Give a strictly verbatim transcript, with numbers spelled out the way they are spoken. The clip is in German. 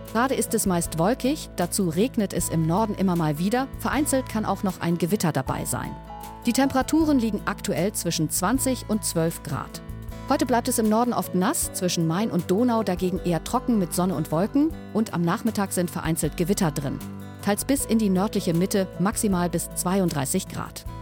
Gerade ist es meist wolkig, dazu regnet es im Norden immer mal wieder, vereinzelt kann auch noch ein Gewitter dabei sein. Die Temperaturen liegen aktuell zwischen zwanzig und zwölf Grad. Heute bleibt es im Norden oft nass, zwischen Main und Donau dagegen eher trocken mit Sonne und Wolken und am Nachmittag sind vereinzelt Gewitter drin. Teils bis in die nördliche Mitte, maximal bis zweiunddreißig Grad.